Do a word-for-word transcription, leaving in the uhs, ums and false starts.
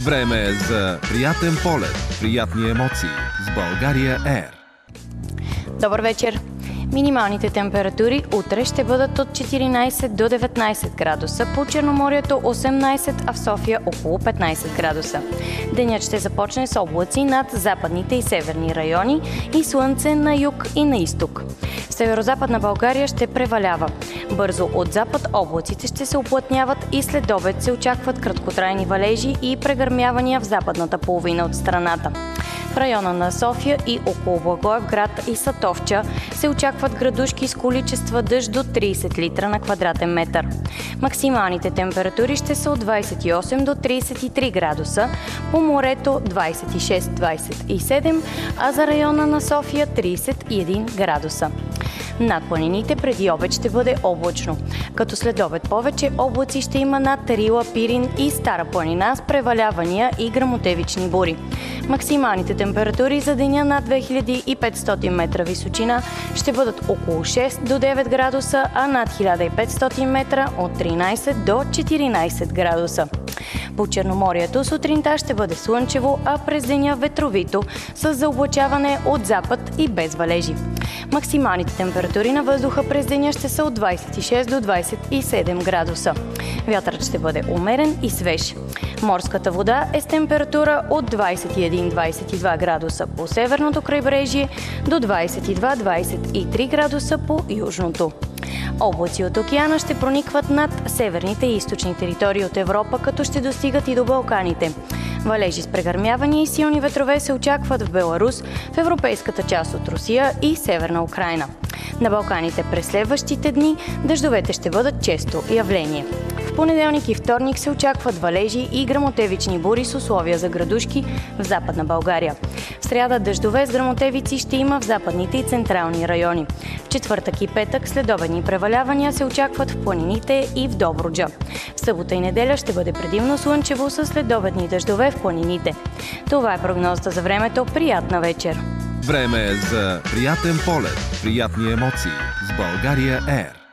Време е за приятен полет, приятни емоции с България Ер. Добър вечер! Минималните температури утре ще бъдат от четиринайсет до деветнайсет градуса, по Черноморието осемнайсет, а в София около петнайсет градуса. Денят ще започне с облаци над западните и северни райони и слънце на юг и на изток. В северозападна България ще превалява. Бързо от запад облаците ще се уплътняват и след обед се очакват краткотрайни валежи и прегърмявания в западната половина от страната. В района на София и около Благоевград и Сатовча се очакват градушки с количества дъжд до трийсет литра на квадратен метър. Максималните температури ще са от двайсет и осем до трийсет и три градуса, по морето двайсет и шест до двайсет и седем, а за района на София трийсет и един градуса. Над планините преди обед ще бъде облачно, като след обед повече облаци ще има над Рила, Пирин и Стара планина с превалявания и гръмотевични бури. Максималните температури за деня над две хиляди и петстотин метра височина ще бъдат около шест до девет градуса, а над хиляда и петстотин метра от тринайсет до четиринайсет градуса. По Черноморието сутринта ще бъде слънчево, а през деня ветровито, с заоблачаване от запад и без валежи. Максималните температури на въздуха през деня ще са от двайсет и шест до двайсет и седем градуса. Вятърът ще бъде умерен и свеж. Морската вода е с температура от двайсет и един до двайсет и два градуса по северното крайбрежие до двайсет и два до двайсет и три градуса по южното. Облаци от океана ще проникват над северните и източни територии от Европа, като ще достигат и до Балканите. Валежи с прегърмявания и силни ветрове се очакват в Беларус, в европейската част от Русия и Северна Украйна. На Балканите през следващите дни дъждовете ще бъдат често явление. В понеделник и вторник се очакват валежи и гръмотевични бури с условия за градушки в Западна България. В сряда дъждове с гръмотевици ще има в западните и централни райони. В четвъртък и петък следобедни превалявания се очакват в планините и в Добруджа. В събота и неделя ще бъде предимно слънчево с следобедни дъждове в планините. Това е прогнозата за времето. Приятна вечер! Време е за приятен полет, приятни емоции с България Ер.